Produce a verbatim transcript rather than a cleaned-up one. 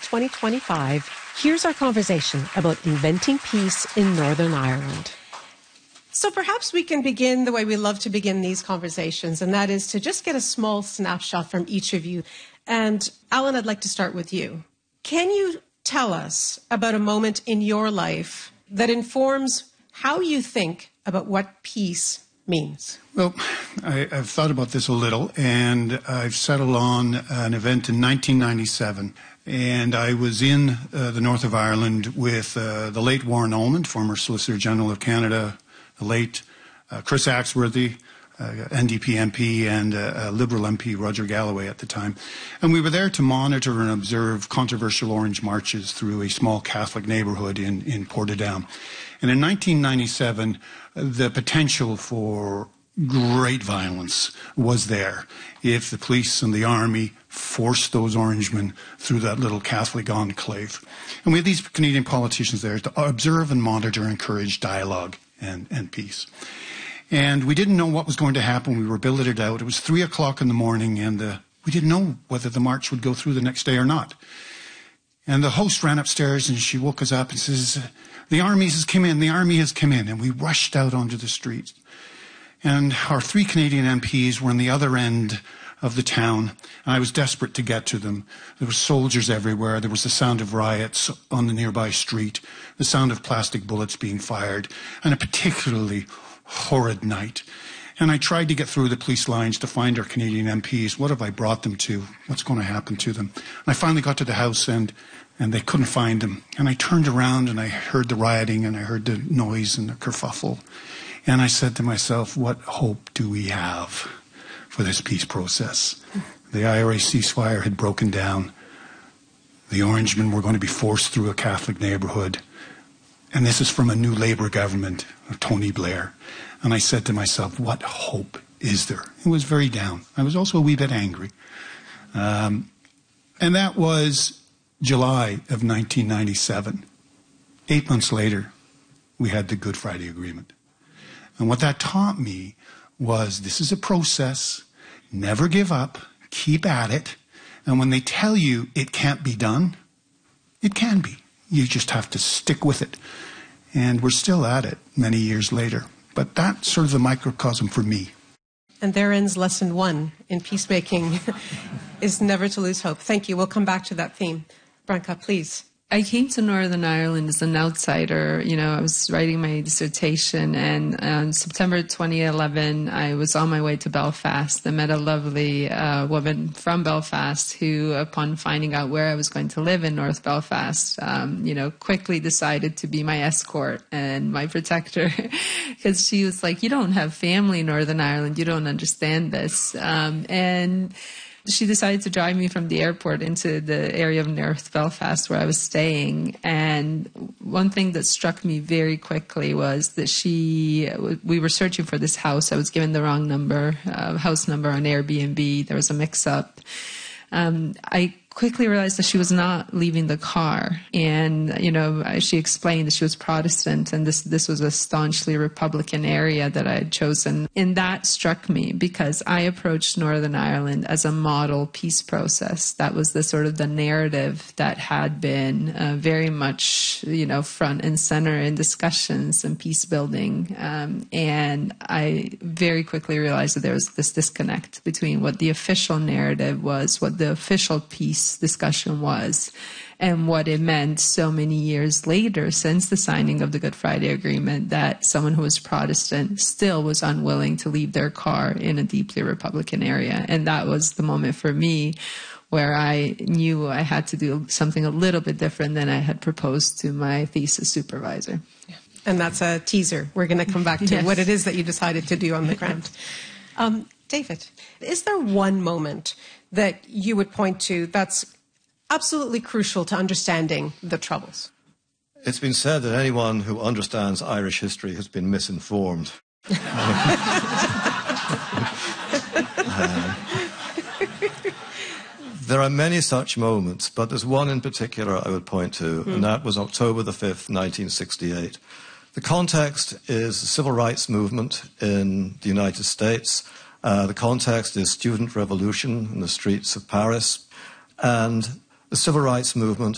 twenty twenty-five, here's our conversation about inventing peace in Northern Ireland. So perhaps we can begin the way we love to begin these conversations, and that is to just get a small snapshot from each of you. And Alan, I'd like to start with you. Can you tell us about a moment in your life that informs how you think about what peace means? Well, I, I've thought about this a little, and I've settled on an event in nineteen ninety-seven. And I was in uh, the north of Ireland with uh, the late Warren Ullman, former Solicitor General of Canada, the late uh, Chris Axworthy, uh, N D P M P, and uh, uh, Liberal M P Roger Galloway at the time. And we were there to monitor and observe controversial orange marches through a small Catholic neighborhood in, in Portadown. And in nineteen ninety-seven, the potential for great violence was there if the police and the army forced those Orangemen through that little Catholic enclave. And we had these Canadian politicians there to observe and monitor and encourage dialogue and, and peace. And we didn't know what was going to happen. We were billeted out. It was three o'clock in the morning, and uh, we didn't know whether the march would go through the next day or not. And the host ran upstairs, and she woke us up and says, "The army has come in, the army has come in." And we rushed out onto the streets. And our three Canadian M Ps were on the other end of the town. And I was desperate to get to them. There were soldiers everywhere. There was the sound of riots on the nearby street, the sound of plastic bullets being fired, and a particularly horrid night. And I tried to get through the police lines to find our Canadian M Ps. What have I brought them to? What's going to happen to them? And I finally got to the house, and and they couldn't find them. And I turned around, and I heard the rioting, and I heard the noise and the kerfuffle. And I said to myself, what hope do we have for this peace process? The I R A ceasefire had broken down. The Orangemen were going to be forced through a Catholic neighborhood. And this is from a new Labour government of Tony Blair. And I said to myself, what hope is there? It was very down. I was also a wee bit angry. Um, and that was July of nineteen ninety-seven. Eight months later, we had the Good Friday Agreement. And what that taught me was this is a process. Never give up. Keep at it. And when they tell you it can't be done, it can be. You just have to stick with it. And we're still at it many years later. But that's sort of the microcosm for me. And there ends lesson one in peacemaking, is never to lose hope. Thank you. We'll come back to that theme. Branka, please. I came to Northern Ireland as an outsider. You know, I was writing my dissertation, and on September twenty eleven, I was on my way to Belfast. I met a lovely uh, woman from Belfast who, upon finding out where I was going to live in North Belfast, um, you know, quickly decided to be my escort and my protector, because she was like, "You don't have family in Northern Ireland. You don't understand this." Um, and she decided to drive me from the airport into the area of North Belfast where I was staying. And one thing that struck me very quickly was that she, we were searching for this house. I was given the wrong number, uh, house number on Airbnb. There was a mix-up. Um, I quickly realized that she was not leaving the car. And, you know, she explained that she was Protestant, and this, this was a staunchly Republican area that I had chosen. And that struck me because I approached Northern Ireland as a model peace process. That was the sort of the narrative that had been uh, very much, you know, front and center in discussions and peace building. Um, and I very quickly realized that there was this disconnect between what the official narrative was, what the official peace discussion was, and what it meant so many years later, since the signing of the Good Friday Agreement, that someone who was Protestant still was unwilling to leave their car in a deeply Republican area. And that was the moment for me where I knew I had to do something a little bit different than I had proposed to my thesis supervisor. Yeah. And that's a teaser. We're going to come back to yes. what it is that you decided to do on the ground. Um, David, is there one moment that you would point to that's absolutely crucial to understanding the Troubles? It's been said that anyone who understands Irish history has been misinformed. um, there are many such moments, but there's one in particular I would point to, mm. and that was October the fifth, nineteen sixty-eight. The context is the civil rights movement in the United States. Uh, the context is student revolution in the streets of Paris. And the civil rights movement